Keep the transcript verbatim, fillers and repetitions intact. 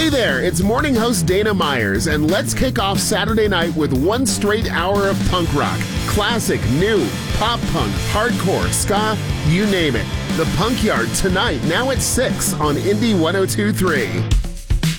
there, it's morning host Dana Myers, and let's kick off Saturday night with one straight hour of punk rock. Classic, new, pop punk, hardcore, ska, you name it. The Punk Yard tonight, now at six on Indie one oh two point three.